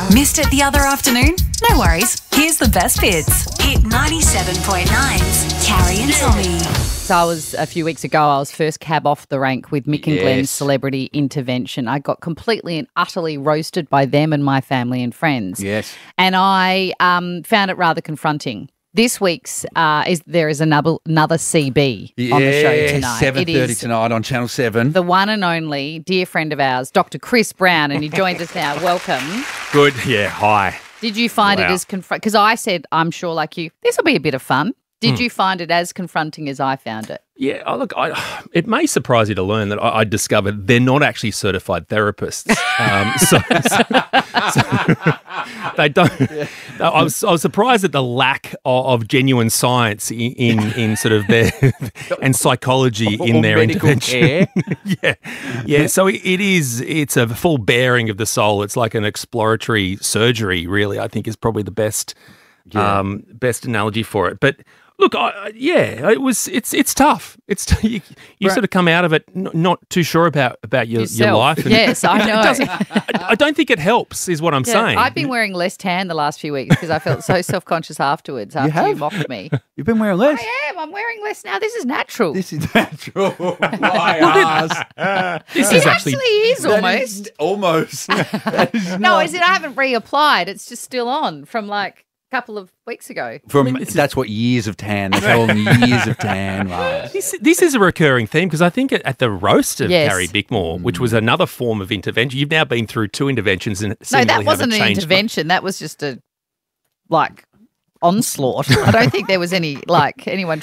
Missed it the other afternoon? No worries. Here's the best bits. Hit 97.9's Carrie and Tommy. So a few weeks ago, I was first cab off the rank with Mick and Glenn's Celebrity Intervention. I got completely and utterly roasted by them and my family and friends. Yes. And I found it rather confronting. This week's there is another CB on the show tonight. 7:30 tonight on Channel 7. The one and only dear friend of ours, Dr. Chris Brown, and he joined us now. Welcome. Good, yeah, hi. Did you find it as confronting? Because I said, I'm sure like you, this will be a bit of fun. Did you find it as confronting as I found it? Yeah, look, it may surprise you to learn that I discovered they're not actually certified therapists. So they don't. Yeah. I was surprised at the lack of genuine science in sort of their and psychology in their intervention. Yeah. So it's a full bearing of the soul. It's like an exploratory surgery. Really, I think is probably the best analogy for it. But look, it's tough. You sort of come out of it not too sure about your life. Yes, I know. I don't think it helps, is what I'm saying. I've been wearing less tan the last few weeks because I felt so self-conscious afterwards after you mocked me. You've been wearing less? I am. I'm wearing less now. This is natural. This is natural. My ass. This it actually is almost. Almost. No, I haven't reapplied. It's just still on from like couple of weeks ago. That's what years of tan. That's how long years of tan was. This is a recurring theme because I think at the roast of Carrie Bickmore, which was another form of intervention, you've now been through 2 interventions and that wasn't an intervention. That was just a onslaught. I don't think there was anyone